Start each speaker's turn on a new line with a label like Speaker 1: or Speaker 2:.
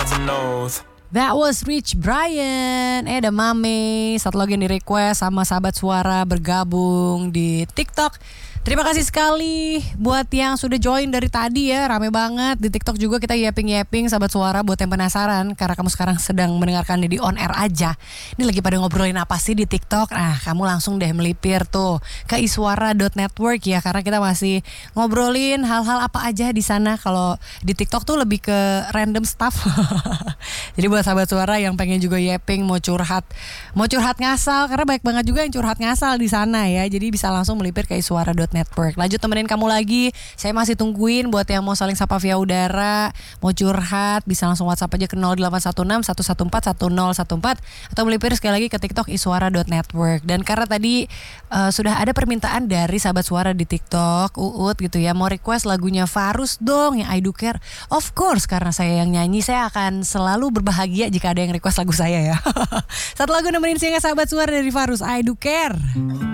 Speaker 1: button nose.
Speaker 2: That was Rich Brian. Ada Mame. Satu lagi yang di request sama sahabat suara bergabung di TikTok. Terima kasih sekali buat yang sudah join dari tadi ya. Rame banget di TikTok juga kita yapping-yapping sahabat suara. Buat yang penasaran karena kamu sekarang sedang mendengarkan di on air aja. Ini lagi pada ngobrolin apa sih di TikTok? Nah, kamu langsung deh melipir tuh ke iswara.network ya, karena kita masih ngobrolin hal-hal apa aja di sana. Kalau di TikTok tuh lebih ke random stuff. Jadi buat sahabat suara yang pengen juga yapping, mau curhat ngasal, karena banyak banget juga yang curhat ngasal di sana ya. Jadi bisa langsung melipir ke iswara.network. Lanjut temenin kamu lagi. Saya masih tungguin buat yang mau saling sapa via udara, mau curhat, bisa langsung WhatsApp aja ke 0816 114 1014 atau melipir sekali lagi ke TikTok iswara.network. Dan karena tadi sudah ada permintaan dari sahabat suara di TikTok, Uut gitu ya, mau request lagunya Farus dong yang I Do Care. Of course, karena saya yang nyanyi, saya akan selalu berbahagia jika ada yang request lagu saya ya. Satu lagu nemenin singa sahabat suara dari Farus, I Do Care.